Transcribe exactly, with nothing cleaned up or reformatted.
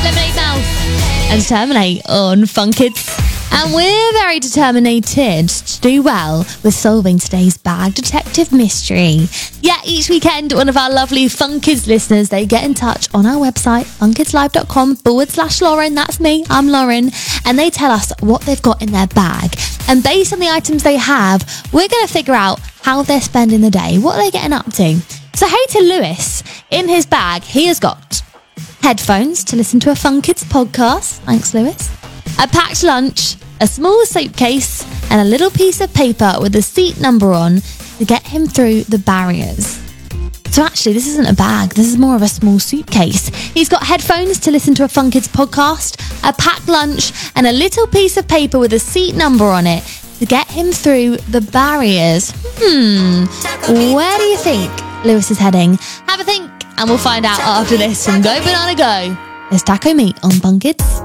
Lemonade Mouth and Terminate on Fun Kids. And we're very determined to do well with solving today's bag detective mystery. Yeah, each weekend, one of our lovely Fun Kids listeners, they get in touch on our website, funkidslive.com forward slash Lauren. That's me, I'm Lauren. And they tell us what they've got in their bag. And based on the items they have, we're going to figure out how they're spending the day. What are they getting up to? So hey to Lewis. In his bag, he has got headphones to listen to a Fun Kids podcast. Thanks, Lewis. A packed lunch, a small suitcase, and a little piece of paper with a seat number on to get him through the barriers. So actually, this isn't a bag. This is more of a small suitcase. He's got headphones to listen to a Fun Kids podcast, a packed lunch, and a little piece of paper with a seat number on it to get him through the barriers. Hmm, where do you think Lewis is heading? Have a think, and we'll find out after this from Go Banana Go. There's Taco Meat on Fun Kids.